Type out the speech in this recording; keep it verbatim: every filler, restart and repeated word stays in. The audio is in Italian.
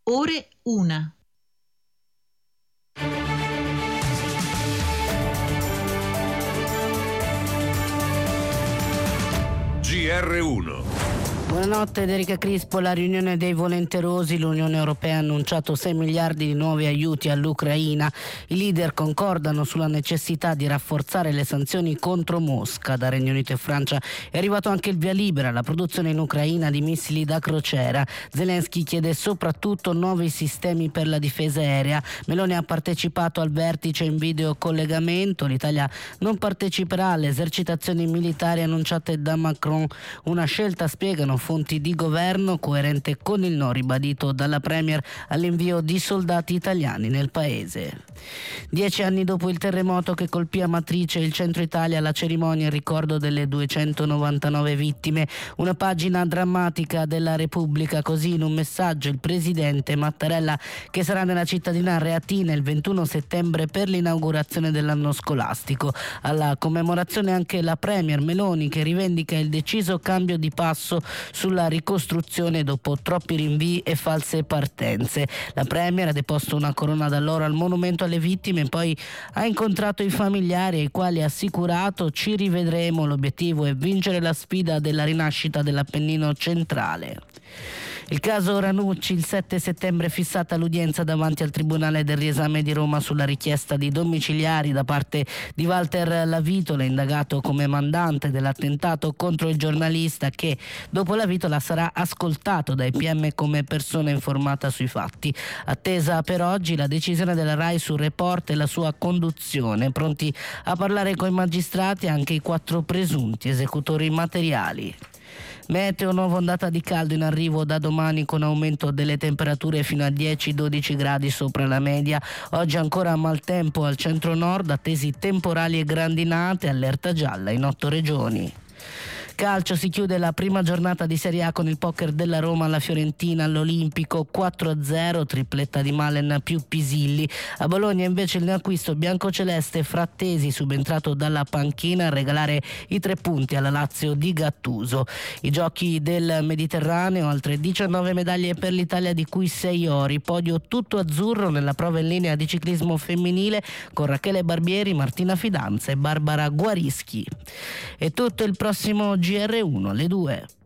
ore una. G R uno. Buonanotte ed Erika Crispo. La riunione dei volenterosi, l'Unione Europea ha annunciato sei miliardi di nuovi aiuti all'Ucraina. I leader concordano sulla necessità di rafforzare le sanzioni contro Mosca. Da Regno Unito e Francia è arrivato anche il via libera alla produzione in Ucraina di missili da crociera. Zelensky chiede soprattutto nuovi sistemi per la difesa aerea. Meloni ha partecipato al vertice in videocollegamento. L'Italia non parteciperà alle esercitazioni militari annunciate da Macron, una scelta, spiegano fonti di governo, coerente con il no ribadito dalla Premier all'invio di soldati italiani nel paese. Dieci anni dopo il terremoto che colpì Amatrice e il centro Italia, la cerimonia in ricordo delle duecentonovantanove vittime, una pagina drammatica della Repubblica. Così in un messaggio il presidente Mattarella, che sarà nella cittadina reatina il ventuno settembre per l'inaugurazione dell'anno scolastico. Alla commemorazione anche la Premier Meloni, che rivendica il deciso cambio di passo sulla ricostruzione dopo troppi rinvii e false partenze. La Premier ha deposto una corona d'alloro al monumento alle vittime e poi ha incontrato i familiari, ai quali ha assicurato: ci rivedremo, l'obiettivo è vincere la sfida della rinascita dell'Appennino centrale. Il caso Ranucci, il sette settembre è fissata l'udienza davanti al Tribunale del Riesame di Roma sulla richiesta di domiciliari da parte di Walter Lavitola, indagato come mandante dell'attentato contro il giornalista, che dopo la vitola sarà ascoltato dai P M come persona informata sui fatti. Attesa per oggi la decisione della RAI sul report e la sua conduzione. Pronti a parlare con i magistrati anche i quattro presunti esecutori materiali. Meteo, nuova ondata di caldo in arrivo da domani, con aumento delle temperature fino a dieci dodici gradi sopra la media. Oggi ancora maltempo al centro-nord, attesi temporali e grandinate, allerta gialla in otto regioni. Calcio, si chiude la prima giornata di Serie A con il poker della Roma alla Fiorentina all'Olimpico, quattro a zero, tripletta di Malen più Pisilli. A Bologna invece il neoacquisto biancoceleste Frattesi, subentrato dalla panchina, a regalare i tre punti alla Lazio di Gattuso. I giochi del Mediterraneo, altre diciannove medaglie per l'Italia, di cui sei ori. Podio tutto azzurro nella prova in linea di ciclismo femminile con Rachele Barbieri, Martina Fidanza e Barbara Guarischi. E tutto il prossimo G R uno alle due.